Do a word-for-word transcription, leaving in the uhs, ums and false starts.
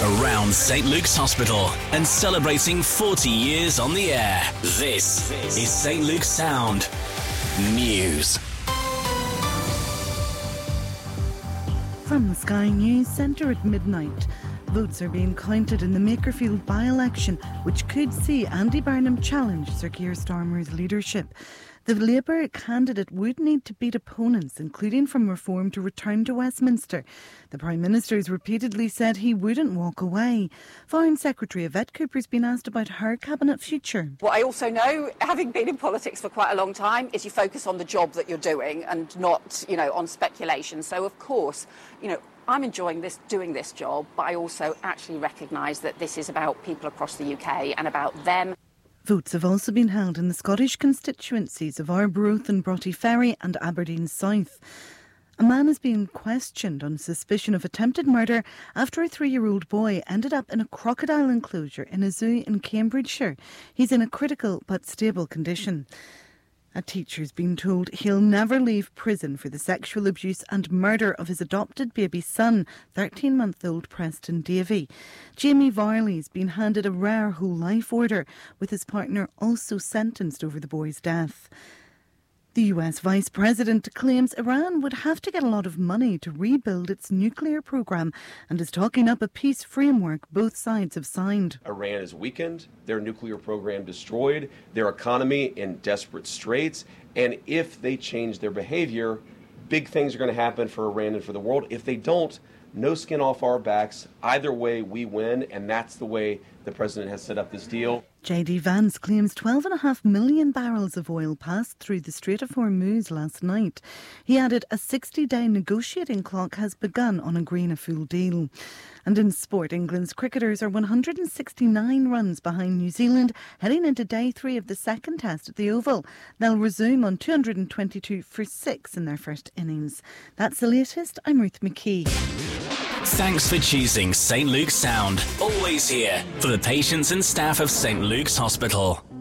around Saint Luke's Hospital and celebrating forty years on the air. This is Saint Luke's Sound News. From the Sky News Centre at midnight, votes are being counted in the Makerfield by-election, which could see Andy Burnham challenge Sir Keir Starmer's leadership. The Labour candidate would need to beat opponents, including from Reform, to return to Westminster. The Prime Minister has repeatedly said he wouldn't walk away. Foreign Secretary Yvette Cooper has been asked about her cabinet future. What I also know, having been in politics for quite a long time, is you focus on the job that you're doing and not, you know, on speculation. So, of course, you know, I'm enjoying this, doing this job, but I also actually recognise that this is about people across the U K and about them. Votes have also been held in the Scottish constituencies of Arbroath and Broughty Ferry and Aberdeen South. A man is being questioned on suspicion of attempted murder after a three-year-old boy ended up in a crocodile enclosure in a zoo in Cambridgeshire. He's in a critical but stable condition. A teacher's been told he'll never leave prison for the sexual abuse and murder of his adopted baby son, thirteen-month-old Preston Davey. Jamie Varley's been handed a rare whole life order, with his partner also sentenced over the boy's death. The U S Vice President claims Iran would have to get a lot of money to rebuild its nuclear programme and is talking up a peace framework both sides have signed. Iran is weakened, their nuclear program destroyed, their economy in desperate straits, and if they change their behaviour, big things are going to happen for Iran and for the world. If they don't, no skin off our backs. Either way, we win, and that's the way the president has set up this deal. J D Vance claims twelve and a half million barrels of oil passed through the Strait of Hormuz last night. He added a sixty-day negotiating clock has begun on agreeing a full deal. And in sport, England's cricketers are one hundred sixty-nine runs behind New Zealand, heading into day three of the second test at the Oval. They'll resume on two hundred twenty-two for six in their first innings. That's the latest. I'm Ruth McKee. Thanks for choosing Saint Luke's Sound. Always here for the patients and staff of Saint Luke's Hospital.